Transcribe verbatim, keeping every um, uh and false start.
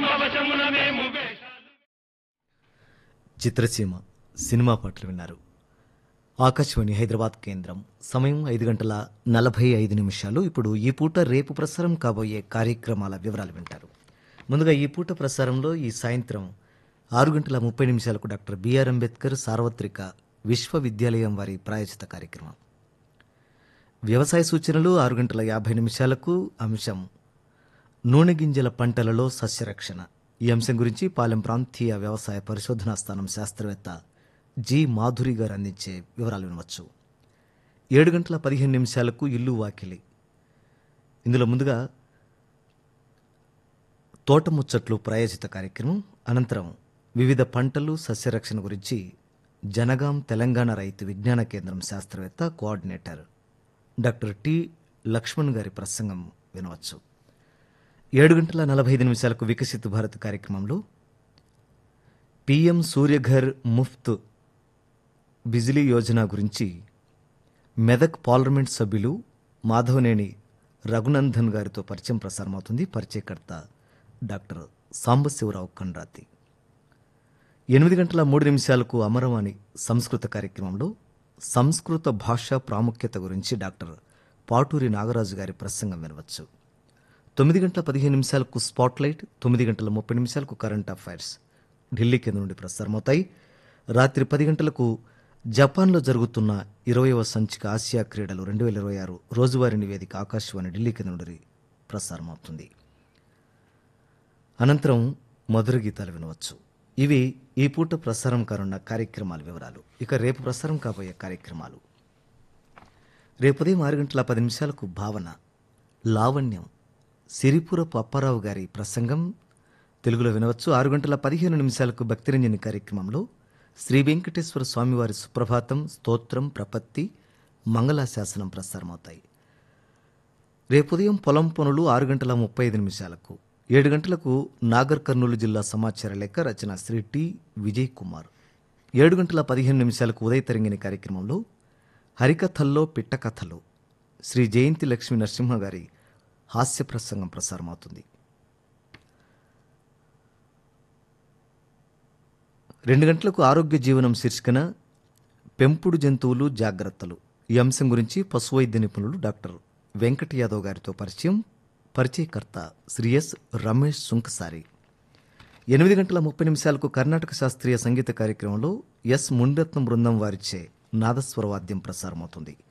చిత్రసీమ cinema పాటలు విన్నారు. ఆకాశవాణి హైదరాబాద్ కేంద్రం. సమయం ఐదు గంటల నలభై ఐదు నిమిషాలు. ఇప్పుడు ఈ పూట రేపు ప్రసారం కాబోయే కార్యక్రమాల వివరాలు వింటారు. ముందుగా ఈ పూట ప్రసారంలో ఈ సాయంత్రం ఆరు గంటల ముప్పై నిమిషాలకు డాక్టర్ బిఆర్ అంబేద్కర్ సార్వత్రిక విశ్వవిద్యాలయం వారి ప్రాయోజిత కార్యక్రమం. వ్యవసాయ సూచనలు ఆరు గంటల యాభై నిమిషాలకు అంశం నూనె గింజల పంటలలో సస్యరక్షణ. ఈ అంశం గురించి పాలెం ప్రాంతీయ వ్యవసాయ పరిశోధనా స్థానం శాస్త్రవేత్త జి మాధురి గారు అందించే వివరాలు వినవచ్చు. ఏడు గంటల పదిహేను నిమిషాలకు ఇల్లు వాకిలి. ఇందులో ముందుగా తోటముచ్చట్లు ప్రాయోజిత కార్యక్రమం. అనంతరం వివిధ పంటలు సస్యరక్షణ గురించి జనగాం తెలంగాణ రైతు విజ్ఞాన కేంద్రం శాస్త్రవేత్త కోఆర్డినేటర్ డాక్టర్ టి లక్ష్మణ్ గారి ప్రసంగం వినవచ్చు. ఏడు గంటల నలభై ఐదు నిమిషాలకు వికసిత్ భారత్ కార్యక్రమంలో పిఎం సూర్యఘర్ ముఫ్త్ బిజిలీ యోజన గురించి మెదక్ పార్లమెంట్ సభ్యులు మాధవనేని రఘునందన్ గారితో పరిచయం ప్రసారమవుతుంది. పరిచయకర్త డాక్టర్ సాంబశివరావు కండ్రాతి. ఎనిమిది గంటల మూడు నిమిషాలకు అమరవాణి సంస్కృత కార్యక్రమంలో సంస్కృత భాషా ప్రాముఖ్యత గురించి డాక్టర్ పాటూరి నాగరాజు గారి ప్రసంగం వినవచ్చు. తొమ్మిది గంటల పదిహేను నిమిషాలకు స్పాట్లైట్, తొమ్మిది గంటల ముప్పై నిమిషాలకు కరెంట్ అఫైర్స్ ఢిల్లీ కేంద్రం నుండి ప్రసారమవుతాయి. రాత్రి పది గంటలకు జపాన్లో జరుగుతున్న ఇరవయవ సంచిక ఆసియా క్రీడలు రెండు వేల ఇరవై ఆరు రోజువారీ నివేదిక ఆకాశవాణి ఢిల్లీ కేంద్రం నుండి ప్రసారమవుతుంది. అనంతరం మధుర గీతాలు వినవచ్చు. ఇవి ఈ పూట ప్రసారం కానున్న కార్యక్రమాల వివరాలు. ఇక రేపు ప్రసారం కాబోయే కార్యక్రమాలు: రేపు ఉదయం ఆరు గంటల పది నిమిషాలకు భావన లావణ్యం సిరిపురపు అప్పారావు గారి ప్రసంగం తెలుగులో వినవచ్చు. ఆరు గంటల పదిహేను నిమిషాలకు భక్తిరంజని కార్యక్రమంలో శ్రీ వెంకటేశ్వర స్వామివారి సుప్రభాతం, స్తోత్రం, ప్రపత్తి, మంగళాశాసనం ప్రసారమవుతాయి. రేపు ఉదయం పొలం పనులు ఆరు గంటల ముప్పై ఐదు నిమిషాలకు. ఏడు గంటలకు నాగర్ కర్నూలు జిల్లా సమాచార లేఖ రచన శ్రీ టి విజయ్ కుమార్. ఏడు గంటల పదిహేను నిమిషాలకు ఉదయ తరంగిణి కార్యక్రమంలో హరికథల్లో పిట్టకథలు శ్రీ జయంతి లక్ష్మీ నరసింహ గారి హాస్య ప్రసంగం ప్రసారమవుతుంది. రెండు గంటలకు ఆరోగ్య జీవనం శీర్షికన పెంపుడు జంతువులు జాగ్రత్తలు. ఈ అంశం గురించి పశువైద్య నిపుణులు డాక్టర్ వెంకట యాదవ్ గారితో పరిచయం. పరిచయకర్త శ్రీ ఎస్ రమేష్ సుంకసారి. ఎనిమిది గంటల ముప్పై నిమిషాలకు కర్ణాటక శాస్త్రీయ సంగీత కార్యక్రమంలో ఎస్ మునిరత్నం బృందం వారిచే నాదస్వర వాద్యం ప్రసారమవుతుంది.